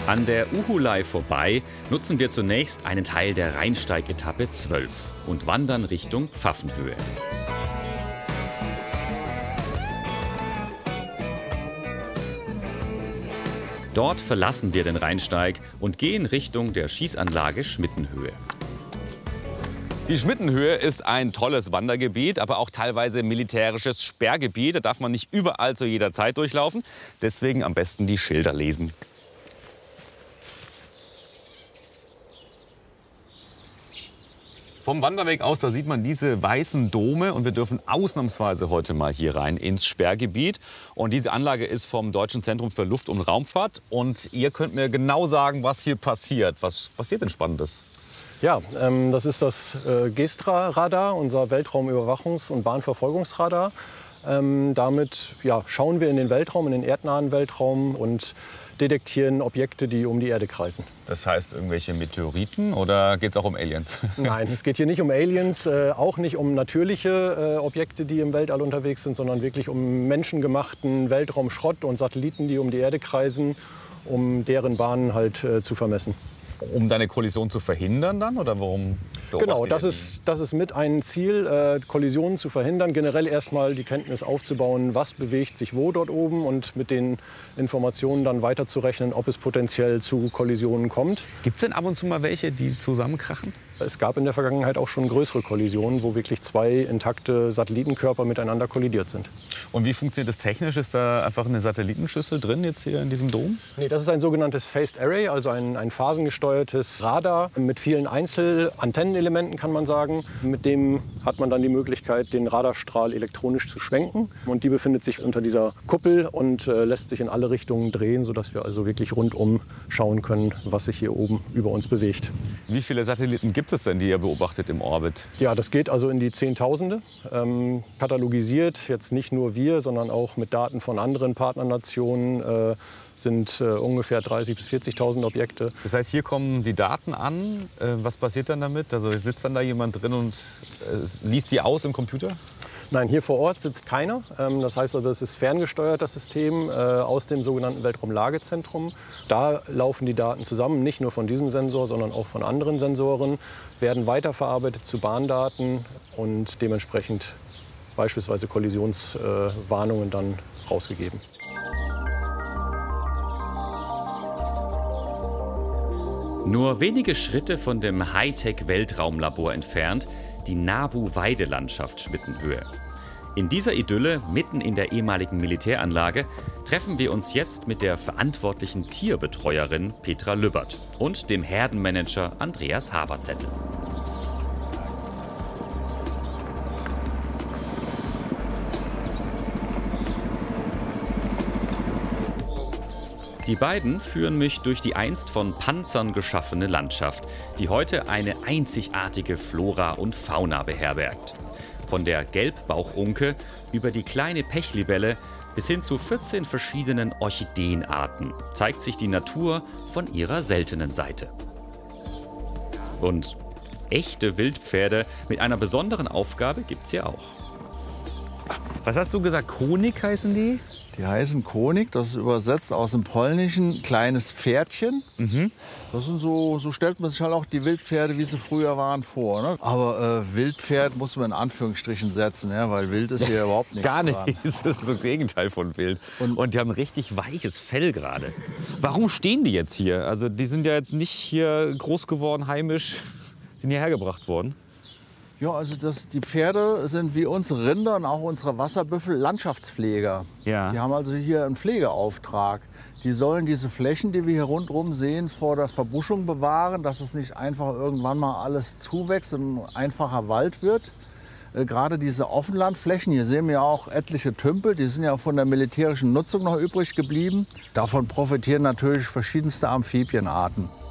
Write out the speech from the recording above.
An der Uhulei vorbei nutzen wir zunächst einen Teil der Rheinsteig-Etappe 12 und wandern Richtung Pfaffenhöhe. Dort verlassen wir den Rheinsteig und gehen Richtung der Schießanlage Schmittenhöhe. Die Schmittenhöhe ist ein tolles Wandergebiet, aber auch teilweise militärisches Sperrgebiet. Da darf man nicht überall zu jeder Zeit durchlaufen. Deswegen am besten die Schilder lesen. Vom Wanderweg aus, da sieht man diese weißen Dome und wir dürfen ausnahmsweise heute mal hier rein ins Sperrgebiet. Und diese Anlage ist vom Deutschen Zentrum für Luft- und Raumfahrt. Und ihr könnt mir genau sagen, was hier passiert. Was passiert denn Spannendes? Ja, das ist das GESTRA-Radar, unser Weltraumüberwachungs- und Bahnverfolgungsradar. Damit schauen wir in den Weltraum, in den erdnahen Weltraum und detektieren Objekte, die um die Erde kreisen. Das heißt irgendwelche Meteoriten oder geht es auch um Aliens? Nein, es geht hier nicht um Aliens, auch nicht um natürliche Objekte, die im Weltall unterwegs sind, sondern wirklich um menschengemachten Weltraumschrott und Satelliten, die um die Erde kreisen, um deren Bahnen halt zu vermessen. Um deine Kollision zu verhindern dann oder warum? Genau, das ist mit ein Ziel, Kollisionen zu verhindern. Generell erstmal die Kenntnis aufzubauen, was bewegt sich wo dort oben und mit den Informationen dann weiterzurechnen, ob es potenziell zu Kollisionen kommt. Gibt es denn ab und zu mal welche, die zusammenkrachen? Es gab in der Vergangenheit auch schon größere Kollisionen, wo wirklich zwei intakte Satellitenkörper miteinander kollidiert sind. Und wie funktioniert das technisch? Ist da einfach eine Satellitenschüssel drin jetzt hier in diesem Dom? Nee, das ist ein sogenanntes Phased Array, also ein phasengesteuertes Radar mit vielen Einzelantennenelementen, kann man sagen. Mit dem hat man dann die Möglichkeit, den Radarstrahl elektronisch zu schwenken. Und die befindet sich unter dieser Kuppel und lässt sich in alle Richtungen drehen, sodass wir also wirklich rundum schauen können, was sich hier oben über uns bewegt. Wie viele Satelliten gibt es denn, die ihr beobachtet im Orbit? Ja, das geht also in die Zehntausende. Katalogisiert, jetzt nicht nur wir, sondern auch mit Daten von anderen Partnernationen sind ungefähr 30.000 bis 40.000 Objekte. Das heißt, hier kommen die Daten an. Was passiert dann damit? Also sitzt dann da jemand drin und liest die aus im Computer? Nein, hier vor Ort sitzt keiner. Das heißt, also, das ist ferngesteuert, das System, aus dem sogenannten Weltraumlagezentrum. Da laufen die Daten zusammen, nicht nur von diesem Sensor, sondern auch von anderen Sensoren, werden weiterverarbeitet zu Bahndaten und dementsprechend beispielsweise Kollisionswarnungen dann rausgegeben. Nur wenige Schritte von dem Hightech-Weltraumlabor entfernt die Nabu-Weidelandschaft Schmittenhöhe. In dieser Idylle, mitten in der ehemaligen Militäranlage, treffen wir uns jetzt mit der verantwortlichen Tierbetreuerin Petra Lübbert und dem Herdenmanager Andreas Haberzettel. Die beiden führen mich durch die einst von Panzern geschaffene Landschaft, die heute eine einzigartige Flora und Fauna beherbergt. Von der Gelbbauchunke über die kleine Pechlibelle bis hin zu 14 verschiedenen Orchideenarten zeigt sich die Natur von ihrer seltenen Seite. Und echte Wildpferde mit einer besonderen Aufgabe gibt's hier auch. Was hast du gesagt? Konik heißen die? Die heißen Konik, das ist übersetzt aus dem Polnischen kleines Pferdchen. Das sind so stellt man sich halt auch die Wildpferde, wie sie früher waren, vor. Ne? Aber Wildpferd muss man in Anführungsstrichen setzen, ja, weil wild ist hier überhaupt nichts Gar nicht, dran. das ist das Gegenteil von wild. Und die haben richtig weiches Fell gerade. Warum stehen die jetzt hier? Also die sind ja jetzt nicht hier groß geworden, heimisch, sind hierher gebracht worden. Ja, also die Pferde sind wie unsere Rinder und auch unsere Wasserbüffel Landschaftspfleger. Ja. Die haben also hier einen Pflegeauftrag. Die sollen diese Flächen, die wir hier rundherum sehen, vor der Verbuschung bewahren, dass es nicht einfach irgendwann mal alles zuwächst und ein einfacher Wald wird. Gerade diese Offenlandflächen, hier sehen wir auch etliche Tümpel, die sind ja von der militärischen Nutzung noch übrig geblieben. Davon profitieren natürlich verschiedenste Amphibienarten.